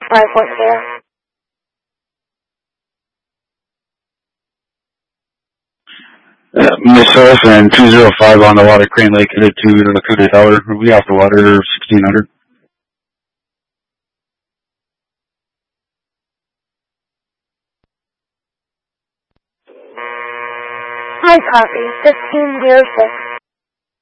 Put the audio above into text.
540. Myself and 205 on the water, Crane Lake, headed to Lakota Tower. We off the water, 1600. High copy, 1506.